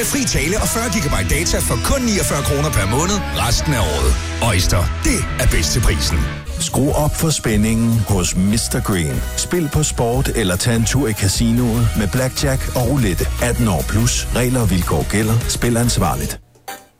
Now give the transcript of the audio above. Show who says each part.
Speaker 1: Med fri tale og 40 GB data for kun 49 kroner per måned resten af året. Øjster, det er bedst til prisen.
Speaker 2: Skru op for spændingen hos Mr. Green. Spil på sport eller tag en tur i casinoet med blackjack og roulette. 18 år plus. Regler og vilkår gælder. Spil ansvarligt.